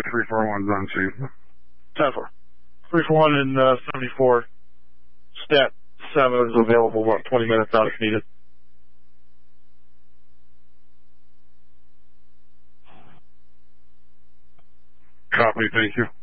341's on scene. 10-4. 341 and 74. Stat 7 is available about 20 minutes out if needed. Copy, thank you.